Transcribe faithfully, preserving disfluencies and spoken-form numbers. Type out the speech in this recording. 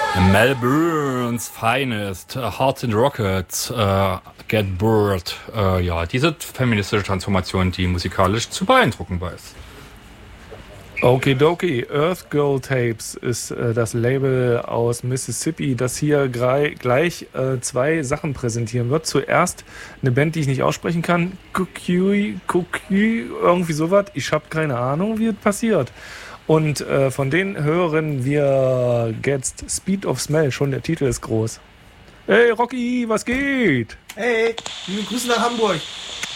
Melbourne's Finest, uh, Hearts and Rockets, uh, Get Bored. Uh, ja, diese feministische Transformation, die musikalisch zu beeindrucken weiß. Okidoki, Earth Girl Tapes ist äh, das Label aus Mississippi, das hier grei- gleich äh, zwei Sachen präsentieren wird. Zuerst eine Band, die ich nicht aussprechen kann. Kukui, Kukui, irgendwie sowas. Ich habe keine Ahnung, wie es passiert. Und äh, von denen hören wir jetzt Speed of Smell. Schon der Titel ist groß. Hey Rocky, was geht? Hey, liebe Grüße nach Hamburg.